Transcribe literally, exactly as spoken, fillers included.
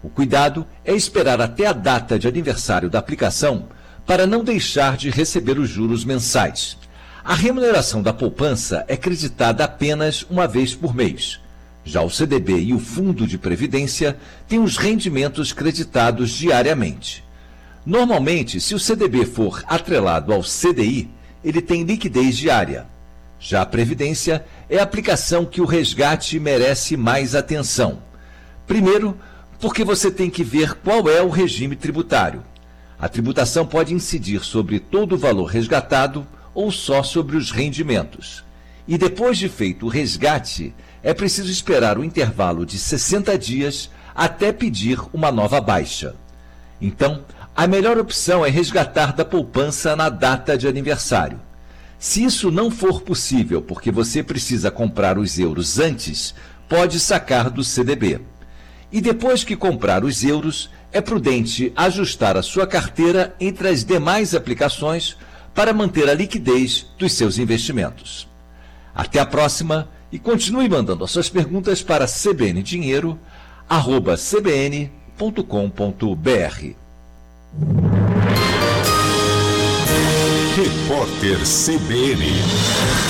O cuidado é esperar até a data de aniversário da aplicação para não deixar de receber os juros mensais. A remuneração da poupança é creditada apenas uma vez por mês. Já o C D B e o Fundo de Previdência têm os rendimentos creditados diariamente. Normalmente, se o C D B for atrelado ao C D I, ele tem liquidez diária. Já a Previdência é a aplicação que o resgate merece mais atenção. Primeiro, porque você tem que ver qual é o regime tributário. A tributação pode incidir sobre todo o valor resgatado ou só sobre os rendimentos. E depois de feito o resgate, é preciso esperar o intervalo de sessenta dias até pedir uma nova baixa. Então, a melhor opção é resgatar da poupança na data de aniversário. Se isso não for possível porque você precisa comprar os euros antes, pode sacar do C D B. E depois que comprar os euros, é prudente ajustar a sua carteira entre as demais aplicações para manter a liquidez dos seus investimentos. Até a próxima e continue mandando as suas perguntas para c b n dinheiro arroba c b n ponto com ponto b r. Repórter C B N.